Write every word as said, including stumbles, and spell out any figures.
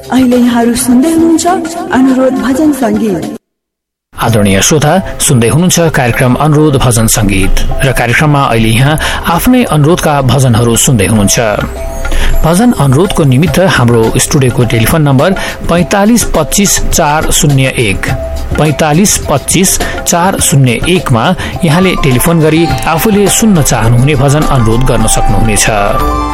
अहिले यहाँहरू सुन्दै हुनुहुन्छ अनुरोध भजन संगीत। आदरणीय श्रोता, सुन्दै हुनुहुन्छ कार्यक्रम अनुरोध भजन संगीत र कार्यक्रममा अहिले यहाँ आफ्नै अनुरोधका भजनहरू सुन्दै हुनुहुन्छ। भजन अनुरोधको निमित्त हाम्रो स्टुडियोको टेलिफोन नम्बर पैंतालिस पच्चीस चार शून्य एक पैंतालिस पच्चीस चार शून्य एकमा यहाँले टेलिफोन गरी आफूले सुन्न चाहनुहुने भजन अनुरोध गर्न सक्नुहुनेछ।